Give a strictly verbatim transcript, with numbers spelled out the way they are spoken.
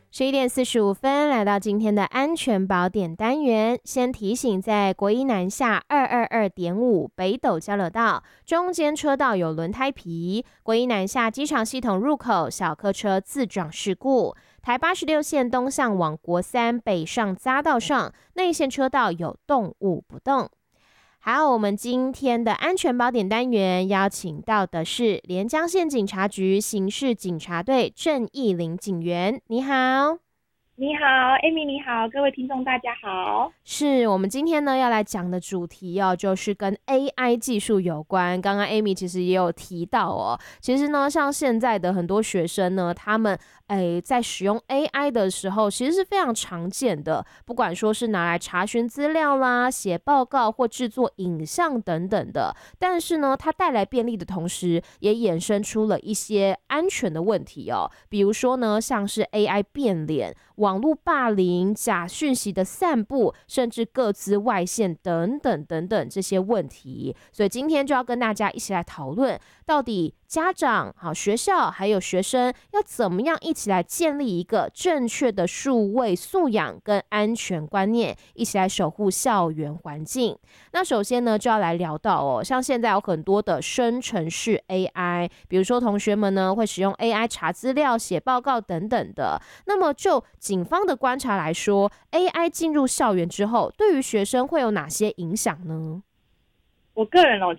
十一点四十五分，来到今天的安全宝典单元。先提醒，在国一南下二二二点五北斗交流道中间车道有轮胎皮，国一南下机场系统入口小客车自撞事故。台八十六线东向往国三北上匝道上内线车道有动物不动。好，我们今天的安全宝典单元邀请到的是连江县警察局刑事警察队郑义玲警员，你好。 你好 ，Amy， 你好，各位听众大家好。 是我们今天呢要来讲的主题哦，就是跟 A I 技术有关。刚刚 Amy 其实也有提到哦，其实呢，像现在的很多学生呢，他们诶在使用 A I 的时候，其实是非常常见的，不管说是拿来查询资料啦、写报告或制作影像等等的。但是呢，它带来便利的同时，也衍生出了一些安全的问题哦，比如说呢，像是 A I 变脸、网络霸凌、假讯息的散布，甚至个资外泄等等等等这些问题。所以今天就要跟大家一起来讨论，到底家长、好学校还有学生要怎么样一起来建立一个正确的数位素养跟安全观念，一起来守护校园环境。那首先呢，就要来聊到哦，像现在有很多的生成式 A I， 比如说同学们呢会使用 A I 查资料、写报告等等的。那么就警方的观察来说 ，A I 进入校园之后，对于学生会有哪些影响呢？ 我个人哦，